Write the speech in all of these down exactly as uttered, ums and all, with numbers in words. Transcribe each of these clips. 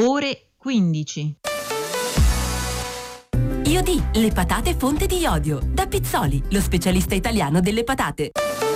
ore quindici. Iodì, le patate fonte di iodio. Da Pizzoli, lo specialista italiano delle patate.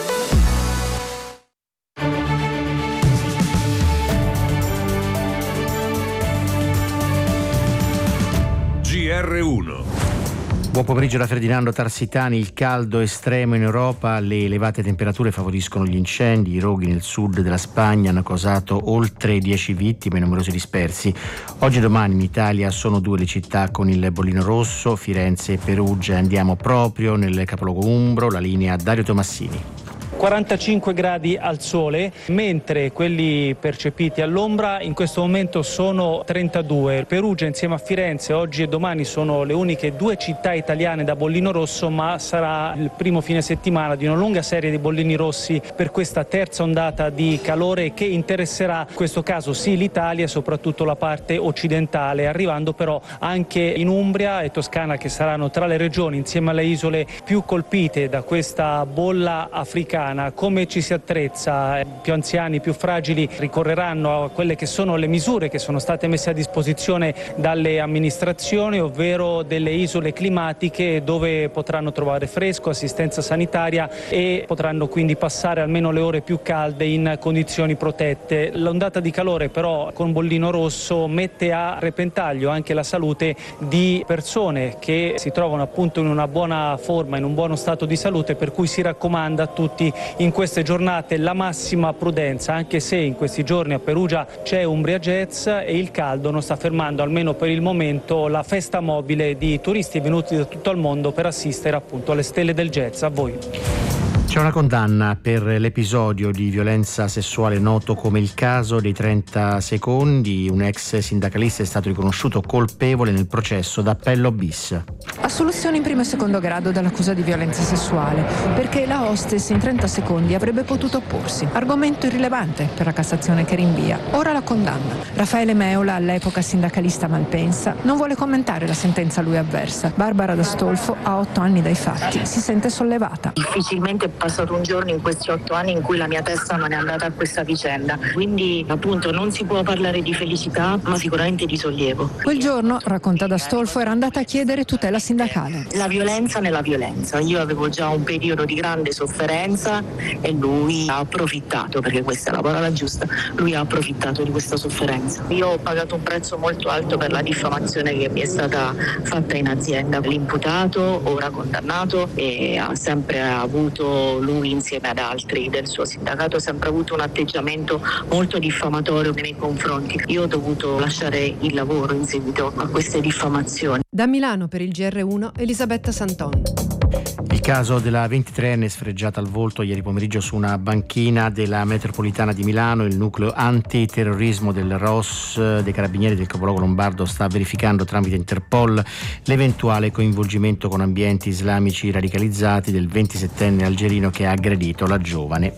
G R uno. Buon pomeriggio da Ferdinando Tarsitani. Il caldo estremo in Europa, le elevate temperature favoriscono gli incendi, i roghi nel sud della Spagna hanno causato oltre dieci vittime e numerosi dispersi. Oggi e domani in Italia sono due le città con il bollino rosso, Firenze e Perugia. Andiamo proprio nel capoluogo umbro, la linea Dario Tomassini. quarantacinque gradi al sole, mentre quelli percepiti all'ombra in questo momento sono trentadue. Perugia insieme a Firenze oggi e domani sono le uniche due città italiane da bollino rosso, ma sarà il primo fine settimana di una lunga serie di bollini rossi per questa terza ondata di calore che interesserà in questo caso sì l'Italia e soprattutto la parte occidentale, arrivando però anche in Umbria e Toscana, che saranno tra le regioni insieme alle isole più colpite da questa bolla africana. Come ci si attrezza? Più anziani, più fragili ricorreranno a quelle che sono le misure che sono state messe a disposizione dalle amministrazioni, ovvero delle isole climatiche dove potranno trovare fresco, assistenza sanitaria e potranno quindi passare almeno le ore più calde in condizioni protette. L'ondata di calore però con bollino rosso mette a repentaglio anche la salute di persone che si trovano appunto in una buona forma, in un buono stato di salute, per cui si raccomanda a tutti in queste giornate la massima prudenza, anche se in questi giorni a Perugia c'è Umbria Jazz e il caldo non sta fermando, almeno per il momento, la festa mobile di turisti venuti da tutto il mondo per assistere appunto alle stelle del jazz. A voi. C'è una condanna per l'episodio di violenza sessuale noto come il caso dei trenta secondi. Un ex sindacalista è stato riconosciuto colpevole nel processo d'appello bis. Assoluzione in primo e secondo grado dall'accusa di violenza sessuale, perché la hostess in trenta secondi avrebbe potuto opporsi. Argomento irrilevante per la Cassazione che rinvia. Ora la condanna. Raffaele Meola, all'epoca sindacalista Malpensa, non vuole commentare la sentenza a lui avversa. Barbara D'Astolfo ha otto anni dai fatti. Si sente sollevata. Difficilmente è passato un giorno in questi otto anni in cui la mia testa non è andata a questa vicenda. Quindi appunto non si può parlare di felicità, ma sicuramente di sollievo. Quel giorno, racconta D'Astolfo, era andata a chiedere tutela sindacale. La violenza nella violenza. Io avevo già un periodo di grande sofferenza e lui ha approfittato, perché questa è la parola giusta, lui ha approfittato di questa sofferenza. Io ho pagato un prezzo molto alto per la diffamazione che mi è stata fatta in azienda. L'imputato, ora condannato, e ha sempre avuto, lui insieme ad altri del suo sindacato, ha sempre avuto un atteggiamento molto diffamatorio nei miei confronti. Io ho dovuto lasciare il lavoro in seguito a queste diffamazioni. Da Milano per il G R uno, Elisabetta Santon. Il caso della ventitreenne sfregiata al volto ieri pomeriggio su una banchina della metropolitana di Milano. Il nucleo antiterrorismo del R O S dei carabinieri del capoluogo lombardo sta verificando tramite Interpol l'eventuale coinvolgimento con ambienti islamici radicalizzati del ventisettenne algerino che ha aggredito la giovane.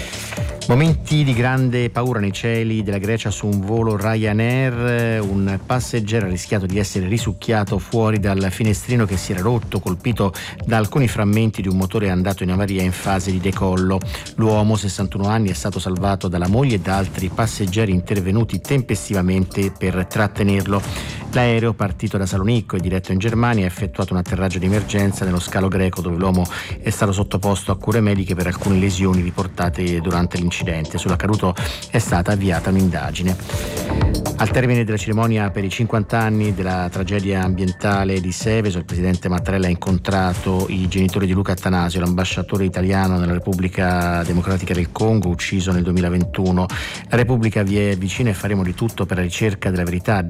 Momenti di grande paura nei cieli della Grecia su un volo Ryanair. Un passeggero ha rischiato di essere risucchiato fuori dal finestrino che si era rotto, colpito da alcuni frammenti di un motore andato in avaria in fase di decollo. L'uomo, sessantuno anni, è stato salvato dalla moglie e da altri passeggeri intervenuti tempestivamente per trattenerlo. L'aereo, partito da Salonicco e diretto in Germania, ha effettuato un atterraggio di emergenza nello scalo greco, dove l'uomo è stato sottoposto a cure mediche per alcune lesioni riportate durante l'incidente. Sull'accaduto è stata avviata un'indagine. Al termine della cerimonia per i cinquanta anni della tragedia ambientale di Seveso, il presidente Mattarella ha incontrato i genitori di Luca Attanasio, l'ambasciatore italiano nella Repubblica Democratica del Congo, ucciso nel duemilaventuno. La Repubblica vi è vicina e faremo di tutto per la ricerca della verità,